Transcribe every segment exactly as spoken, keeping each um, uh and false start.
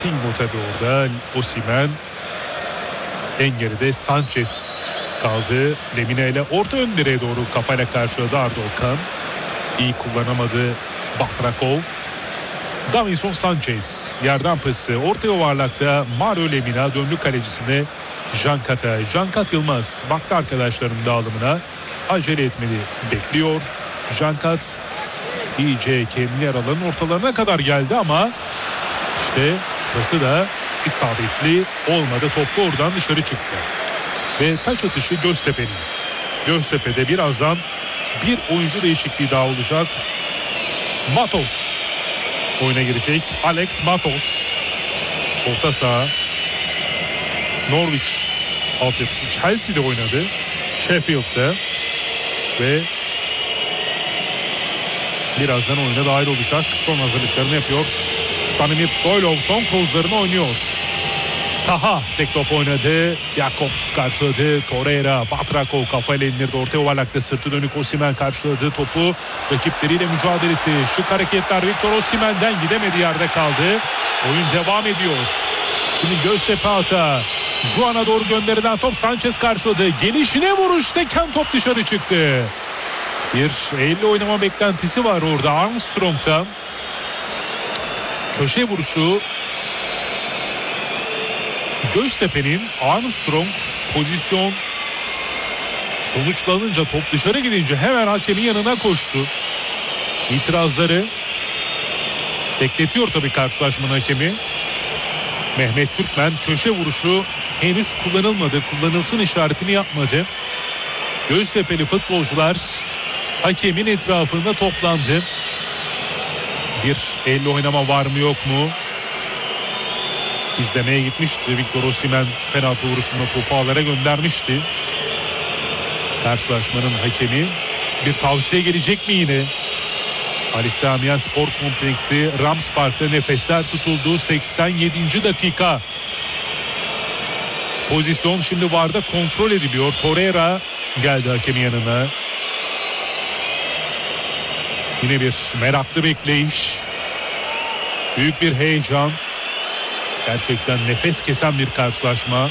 Tingo tabi orada. Osimhen. En geride Sanchez kaldı. Lemina ile orta ön direğe doğru kafayla karşıladı Arda Okan. İyi kullanamadı Batrakov. Davinson Sanchez yerden pası. Orta yuvarlakta Mario Lemina döndü kalecisine Jankat'a. Jankat Yılmaz baktı arkadaşlarının dağılımına. Acele etmedi. Bekliyor. Jankat iyice kendi yer alanın ortalarına kadar geldi ama işte pası da isabetli olmadı. Top oradan dışarı çıktı. Ve taç atışı Göztepe'nin. Göztepe'de birazdan bir oyuncu değişikliği daha olacak. Matos oyuna girecek. Alex Matos. Orta saha. Norwich altyapısı Chelsea'de oynadı. Sheffield'da. Ve birazdan oyuna dahil olacak. Son hazırlıklarını yapıyor. Stanimir Stoylov son kozlarını oynuyor. Taha tek top oynadı. Jakobs karşıladı. Torreira, Batrakov kafayla indirdi. Orta yuvarlakta sırtı dönük Osimhen karşıladı topu. Rakipleriyle mücadelesi. Şık hareketler Victor Osimhen'den gidemedi, yerde kaldı. Oyun devam ediyor. Şimdi Göztepe hata. Juan'a doğru gönderilen top Sanchez karşıladı. Gelişine vuruş, seken top dışarı çıktı. Bir elle oynama beklentisi var orada Armstrong'tan. Köşe vuruşu Göztepe'nin. Armstrong pozisyon sonuçlanınca, top dışarı gidince hemen hakemin yanına koştu. İtirazları bekletiyor tabii karşılaşmanın hakemi. Mehmet Türkmen köşe vuruşu henüz kullanılmadı. Kullanılsın işaretini yapmadı. Göztepe'li futbolcular hakemin etrafında toplandı. Bir elle oynama var mı yok mu? İzlemeye gitmişti. Victor Osimhen penaltı vuruşunda topu ağlara göndermişti. Karşılaşmanın hakemi. Bir tavsiye gelecek mi yine? Ali Sami Yen Spor Kompleksi Rams Park'ta nefesler tutuldu. seksen yedinci dakika. Pozisyon şimdi V A R'da kontrol ediliyor. Torreira geldi hakemin yanına. Yine bir meraklı bekleyiş. Büyük bir heyecan. Gerçekten nefes kesen bir karşılaşma.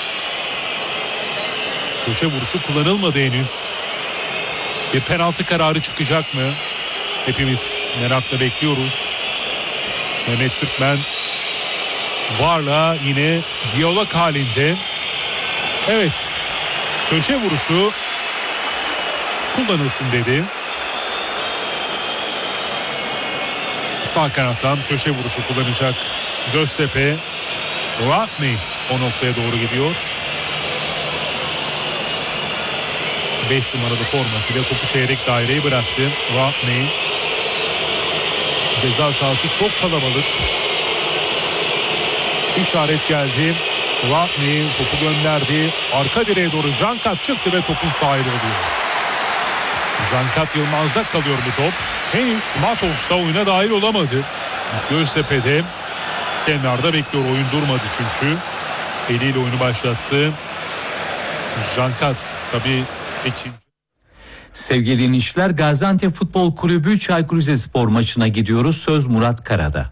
Köşe vuruşu kullanılmadı henüz. Bir penaltı kararı çıkacak mı? Hepimiz merakla bekliyoruz. Mehmet Türkmen V A R'la yine diyalog halinde. Evet, köşe vuruşu kullanılsın dedi. Sağ kanattan köşe vuruşu kullanacak Göztepe. Rodney o noktaya doğru gidiyor. beş numaralı formasıyla topu çeyrek daireye bıraktı. Rodney. Ceza sahası çok kalabalık. İşaret geldi. Rodney topu gönderdi. Arka direğe doğru Jankat çıktı ve topun sahibi oluyor. Jankat Yılmaz'da kalıyor bu top. Henüz Matos da oyuna dahil olamadı. Göztepe'de kenarda bekliyor. Oyun durmadı çünkü. Eliyle oyunu başlattı. Jankat tabii ikinci. Sevgili dinleyiciler, Gaziantep Futbol Kulübü Çaykur Rizespor maçına gidiyoruz. Söz Murat Kara'da.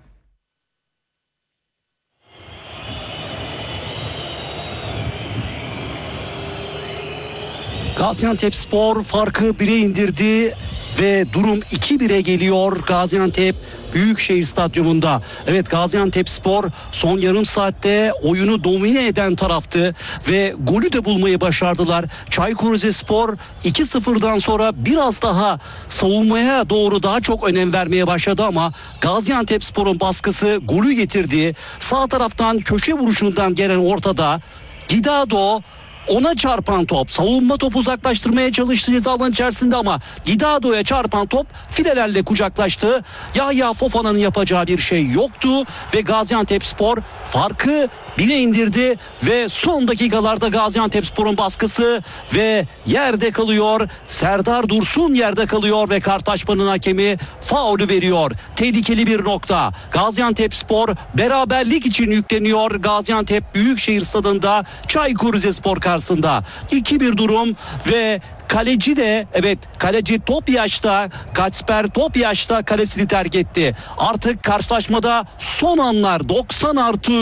Gaziantepspor farkı bire indirdi ve durum iki bire geliyor Gaziantep Büyükşehir Stadyumunda. Evet, Gaziantepspor son yarım saatte oyunu domine eden taraftı ve golü de bulmayı başardılar. Çaykur Rizespor iki sıfırdan sonra biraz daha savunmaya doğru daha çok önem vermeye başladı ama Gaziantepspor'un baskısı golü getirdi. Sağ taraftan köşe vuruşundan gelen ortada Guidado, ona çarpan top, savunma topu uzaklaştırmaya çalıştı ceza alanı içerisinde ama Guidado'ya çarpan top filelerle kucaklaştı. Yahya Fofana'nın yapacağı bir şey yoktu ve Gaziantepspor farkı bire indirdi ve son dakikalarda Gaziantepspor'un baskısı ve yerde kalıyor. Serdar Dursun yerde kalıyor ve karşılaşmanın hakemi faulü veriyor. Tehlikeli bir nokta. Gaziantepspor beraberlik için yükleniyor. Gaziantep Büyükşehir Stadı'nda Çaykur Rizespor karşısında. karşısında. iki bir durum ve kaleci de, evet, kaleci Topyaş'ta, Kacper Topyaş'ta kalesini terk etti. Artık karşılaşmada son anlar, doksan artı